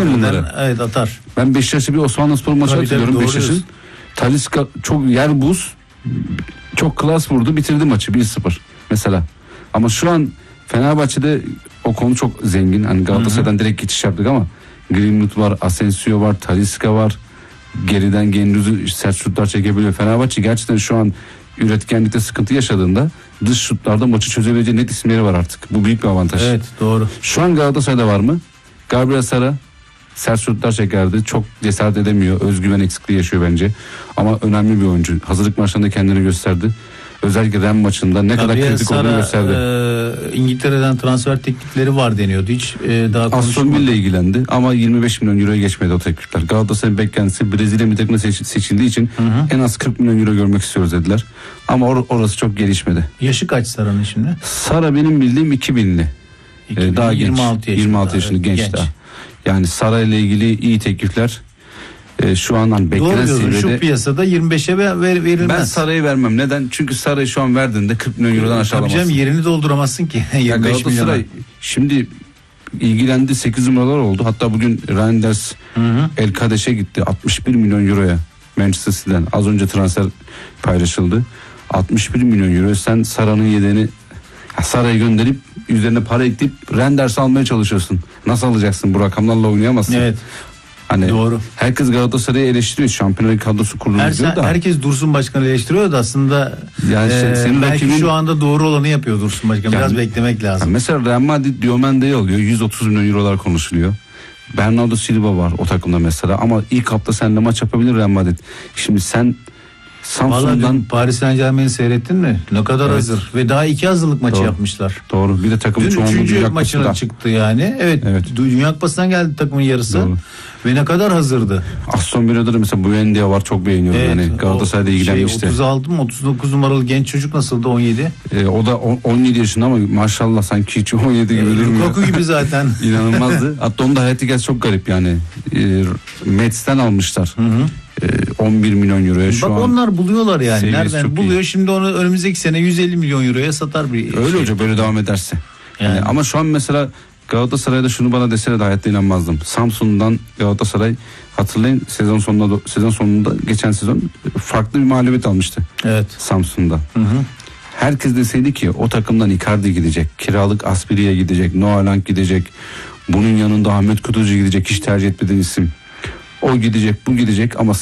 söyledim bunları. Evet, atar. Ben Beşiktaş'ta bir Osmanlıspor maçı hatırlıyorum. Beşiktaş'ın Talisca çok yer buz, çok klas vurdu, bitirdi maçı 1-0 mesela. Ama şu an Fenerbahçe'de o konu çok zengin. Hani Galatasaray'dan direkt geçiş yaptık ama Greenwood var, Asensio var, Talisca var. Geriden Gendüz'ü sert şutlar çekebiliyor. Fenerbahçe gerçekten şu an üretkenlikte sıkıntı yaşadığında dış şutlarda maçı çözebileceği net isimleri var artık. Bu büyük bir avantaj. Evet, doğru. Şu an Galatasaray'da var mı? Gabriel Sara sert şutlar çekerdi. Çok cesaret edemiyor. Özgüven eksikliği yaşıyor bence. Ama önemli bir oyuncu. Hazırlık maçlarında kendini gösterdi. Özellikle Ren maçında ne kadar kritik olduğunu gösterdi. İngiltere'den transfer teklifleri var deniyordu. Hiç daha konuşmadı. Aston Villa ilgilendi ama 25 milyon euroya geçmedi o teklifler. Galatasaray'ın beklentisi Brezilya milli takımına seçildiği için en az 40 milyon euro görmek istiyoruz dediler. Ama orası çok gelişmedi. Yaşı kaç Sara'nın şimdi? Sara benim bildiğim 2000'li. Daha 26 genç. 26 yaşında genç daha. Yani Sara ile ilgili iyi teklifler. Şu an beklenen seviyede. Şu piyasada 25'e verilmez. Ben Sara'yı vermem. Neden? Çünkü Sara'yı şu an verdiğinde 40 milyon eurodan aşağı alamazsın. Tabii canım, yerini dolduramazsın ki. 25 milyon. Şimdi ilgilendi, 8 numaralar oldu. Hatta bugün Reinders El Kadeş'e gitti 61 milyon euroya Manchester City'den. Az önce transfer paylaşıldı. 61 milyon euro. Sen Sara'nın yedeğini, Sara'yı gönderip üzerine para ekleyip Reinders'i almaya çalışıyorsun. Nasıl alacaksın? Bu rakamlarla oynayamazsın. Evet. Hani doğru. Herkes Galatasaray'ı eleştiriyor. Şampiyonlar kadrosu kurulmuş diyor da. Herkes Dursun Başkan'ı eleştiriyor da aslında yani senin belki rakibin, şu anda doğru olanı yapıyor Dursun Başkan. Biraz beklemek lazım. Mesela Real Madrid Diomende'yi alıyor. 130 milyon eurolar konuşuluyor. Bernardo Silva var o takımda mesela. Ama ilk hafta seninle maç yapabilir Real Madrid. Şimdi sen Samsun'dan Paris Saint-Germain'i seyrettin mi? Ne kadar hazır. Ve daha 2 hazırlık maçı yapmışlar. Doğru. Bir de takım çoğunluğu Dünya Dünya maçına çıktı yani. Evet. Dünya Kupası'ndan geldi takımın yarısı. Doğru. Ve ne kadar hazırdı. Aston Villa'da da mesela Buendia var, çok beğeniyorum. Yani Galatasaray'da ilgilenmişti. 36 mı 39 numaralı genç çocuk nasıldı, 17? O da 17 yaşında ama maşallah sanki hiç 17 gibi durmuyor. Lukaku gibi zaten. İnanılmazdı. Hatta onun da hayat hikayesi çok garip yani. Mets'ten almışlar. 11 milyon euroya şu an. Bak onlar buluyorlar yani. Nereden buluyor? İyi. Şimdi onu önümüzdeki sene 150 milyon euroya satar bir Öyle hoca böyle devam ederse. Yani. Ama şu an mesela Galatasaray'da şunu bana desene de hayatta inanmazdım. Samsun'dan Galatasaray, hatırlayın, sezon sonunda geçen sezon farklı bir mağlubiyet almıştı. Evet. Samsun'da. Herkes deseydi ki o takımdan Icardi gidecek, kiralık Aspiri'ye gidecek, Noalang gidecek, bunun yanında Ahmet Kutucu gidecek, hiç tercih etmediğin isim. O gidecek, bu gidecek ama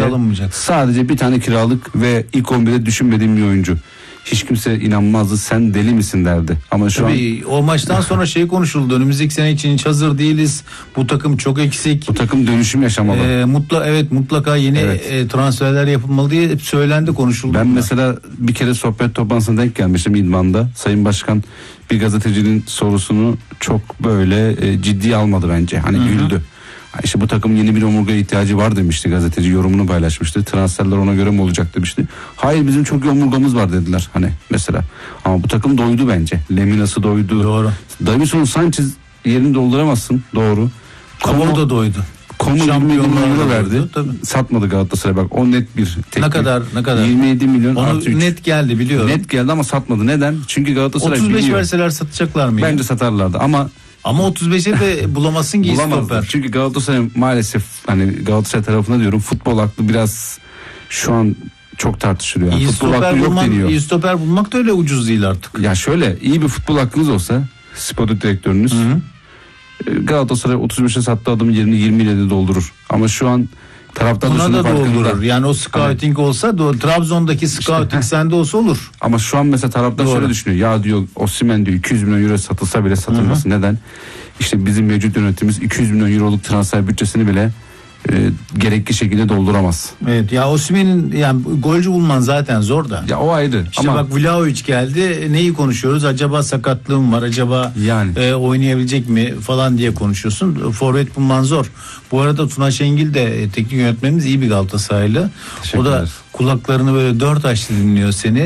sadece bir tane kiralık ve ilk 11'de düşünmediğim bir oyuncu. Hiç kimse inanmazdı, sen deli misin derdi. Ama şu tabii o maçtan sonra konuşuldu. Önümüzdeki sene için hiç hazır değiliz. Bu takım çok eksik. Bu takım dönüşüm yaşamalı. Mutlaka yeni transferler yapılmalı diye hep söylendi, konuşuldu. Ben mesela bir kere sohbet toplantısına denk gelmiştim İdman'da. Sayın Başkan bir gazetecinin sorusunu çok böyle ciddiye almadı bence. Hani güldü. İşte bu takımın yeni bir omurgaya ihtiyacı var demişti, gazeteci yorumunu paylaşmıştı. Transferler ona göre mi olacak demişti. Hayır, bizim çok iyi omurgamız var dediler hani mesela. Ama bu takım doydu bence. Lemina'sı doydu. Doğru. Davison Sanchez yerini dolduramazsın. Doğru. Komo da doydu. Komo 27 milyon euro verdi. Tabii. Satmadı Galatasaray, bak o net bir teklif. Ne kadar? 27 milyon onu artı 3. Net geldi, biliyorum. Net geldi ama satmadı. Neden? Çünkü Galatasaray 35 biliyor. verseler satacaklar mı? Bence satarlardı ama 35'e de bulamazsın ki stoper. Çünkü Galatasaray maalesef, hani Galatasaray tarafına diyorum, futbol aklı biraz şu an çok tartışılıyor. Yani futbol aklı yok deniyor. İyi stoper bulmak da öyle ucuz değil artık. Ya şöyle, iyi bir futbol aklınız olsa, sportif direktörünüz, Galatasaray 35'e sattığı adamın yerini 20 ile de doldurur. Ama şu an taraftar ona da doldurur. Yani o scouting olsa Trabzon'daki scouting sende olsa olur. Ama şu an mesela taraftar şöyle düşünüyor. Ya diyor, Osimhen diyor 200 milyon euro satılsa bile satılmasın. Neden? İşte bizim mevcut yönetimimiz 200 milyon euroluk transfer bütçesini bile gerekli şekilde dolduramaz. Evet ya, Osimhen'in yani golcü bulman zaten zor da. Ya o ayrı. İşte ama bak, Vlahovic geldi. Neyi konuşuyoruz? Acaba sakatlığım var. Acaba oynayabilecek mi falan diye konuşuyorsun. Forvet bulman zor. Bu arada Tuna Şengil de teknik yönetmenimiz, iyi bir Galatasaraylı. O da kulaklarını böyle dört açtı, dinliyor seni.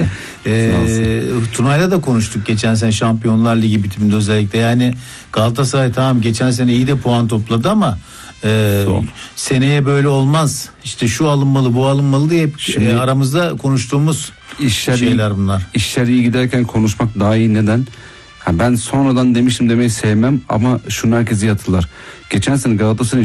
Tuna'yla da konuştuk geçen sene Şampiyonlar Ligi bitiminde özellikle. Yani Galatasaray tamam geçen sene iyi de puan topladı ama seneye böyle olmaz. İşte şu alınmalı, bu alınmalı diye hep aramızda konuştuğumuz şeyler bunlar. İşler iyi giderken konuşmak daha iyi. Neden? Ben sonradan demiştim demeyi sevmem ama şunu herkes iyi hatırlar. Geçen sene Galatasaray